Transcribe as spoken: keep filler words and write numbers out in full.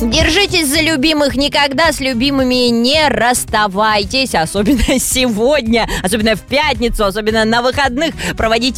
Держитесь за любимых, никогда с любимыми не расставайтесь, особенно сегодня, особенно в пятницу, особенно на выходных. Проводите